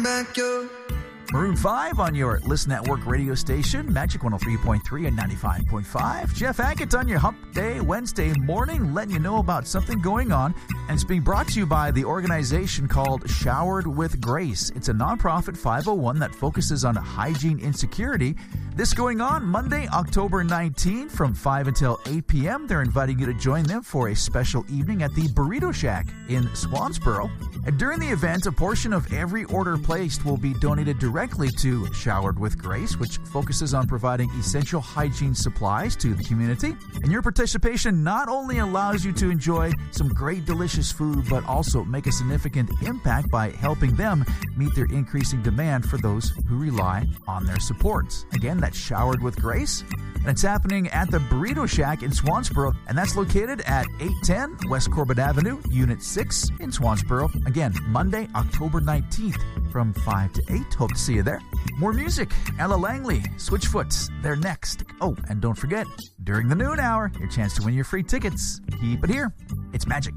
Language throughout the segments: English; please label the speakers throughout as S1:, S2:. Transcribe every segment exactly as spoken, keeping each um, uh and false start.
S1: Back your
S2: Maroon five on your Listen Network radio station, Magic one oh three point three and ninety-five point five. Jeff Hackett on your Hump Day Wednesday morning, letting you know about something going on. And it's being brought to you by the organization called Showered with Grace. It's a nonprofit five oh one that focuses on hygiene insecurity. This going on Monday, October nineteenth from five until eight p.m. They're inviting you to join them for a special evening at the Burrito Shack in Swansboro. And during the event, a portion of every order placed will be donated directly to Showered with Grace, which focuses on providing essential hygiene supplies to the community. And your participation not only allows you to enjoy some great delicious food, but also make a significant impact by helping them meet their increasing demand for those who rely on their supports. Again, that's Showered with Grace, and it's happening at the Burrito Shack in Swansboro, and that's located at eight ten West Corbett Avenue, Unit six in Swansboro. Again, Monday, October nineteenth from five to eight. Hope to see you there. More music. Ella Langley, Switchfoot, they're next. Oh, and don't forget, during the noon hour, your chance to win your free tickets. Keep it here. It's Magic.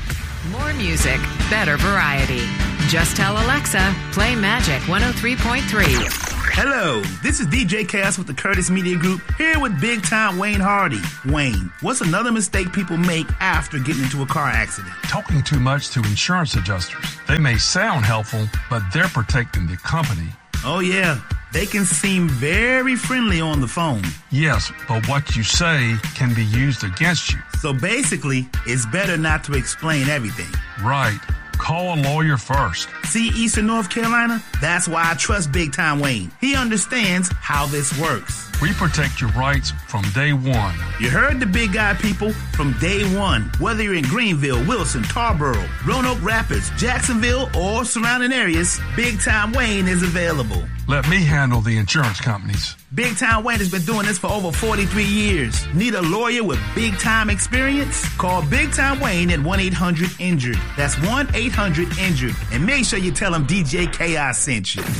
S3: More music, better variety. Just tell Alexa, play Magic one oh three point three.
S4: Hello, this is D J Chaos with the Curtis Media Group, here with big time Wayne Hardy. Wayne, what's another mistake people make after getting into a car accident?
S5: Talking too much to insurance adjusters. They may sound helpful, but they're protecting the company.
S4: Oh yeah, they can seem very friendly on the phone.
S5: Yes, but what you say can be used against you.
S4: So basically, it's better not to explain everything.
S5: Right. Call a lawyer first.
S4: See Eastern North Carolina? That's why I trust Big Time Wayne. He understands how this works.
S5: We protect your rights from day one.
S4: You heard the big guy, people, from day one. Whether you're in Greenville, Wilson, Tarboro, Roanoke Rapids, Jacksonville, or surrounding areas, Big Time Wayne is available.
S5: Let me handle the insurance companies.
S4: Big Time Wayne has been doing this for over forty-three years. Need a lawyer with big time experience? Call Big Time Wayne at one eight hundred injured. That's one eight hundred injured. And make sure you tell him D J Chaos sent you.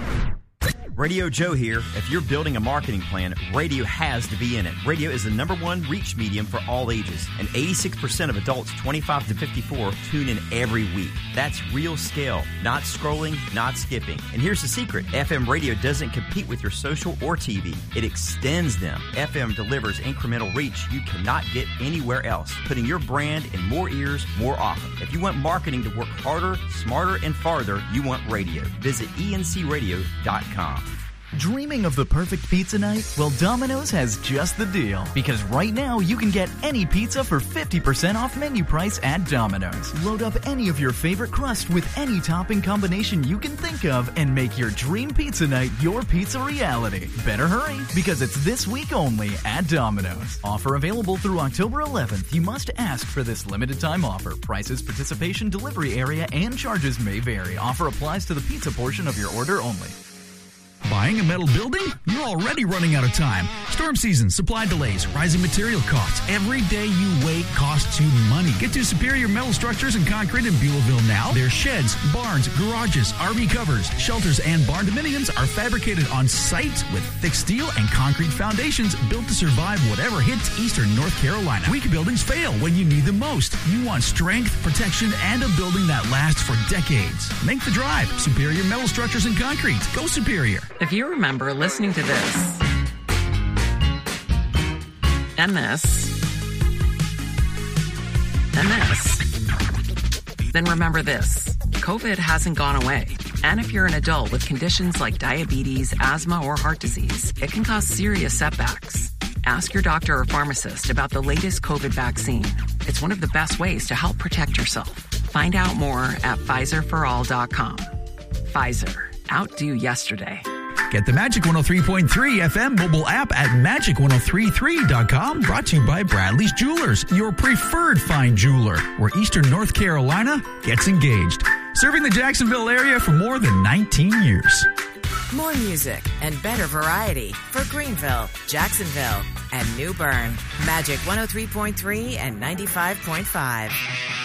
S6: Radio Joe here. If you're building a marketing plan, radio has to be in it. Radio is the number one reach medium for all ages, and eighty-six percent of adults twenty-five to fifty-four tune in every week. That's real scale, not scrolling, not skipping. And here's the secret. F M radio doesn't compete with your social or T V. It extends them. F M delivers incremental reach you cannot get anywhere else, putting your brand in more ears more often. If you want marketing to work harder, smarter, and farther, you want radio. Visit E N C radio dot com.
S7: Dreaming of the perfect pizza night? Well, Domino's has just the deal. Because right now, you can get any pizza for fifty percent off menu price at Domino's. Load up any of your favorite crust with any topping combination you can think of and make your dream pizza night your pizza reality. Better hurry, because it's this week only at Domino's. Offer available through October eleventh. You must ask for this limited time offer. Prices, participation, delivery area, and charges may vary. Offer applies to the pizza portion of your order only.
S8: Buying a metal building? You're already running out of time. Storm season, supply delays, rising material costs. Every day you wait costs you money. Get to Superior Metal Structures and Concrete in Beulahville now. Their sheds, barns, garages, R V covers, shelters, and barn dominiums are fabricated on site with thick steel and concrete foundations built to survive whatever hits Eastern North Carolina. Weak buildings fail when you need them most. You want strength, protection, and a building that lasts for decades. Make the drive. Superior Metal Structures and Concrete. Go Superior.
S3: If you remember listening to this and this and this, then remember this. COVID hasn't gone away. And if you're an adult with conditions like diabetes, asthma, or heart disease, it can cause serious setbacks. Ask your doctor or pharmacist about the latest COVID vaccine. It's one of the best ways to help protect yourself. Find out more at Pfizer for all dot com. Pfizer. Outdo yesterday.
S8: Get the Magic one oh three point three F M mobile app at magic ten thirty-three dot com. Brought to you by Bradley's Jewelers, your preferred fine jeweler, where Eastern North Carolina gets engaged. Serving the Jacksonville area for more than nineteen years.
S9: More music and better variety for Greenville, Jacksonville, and New Bern. Magic one oh three point three and ninety-five point five.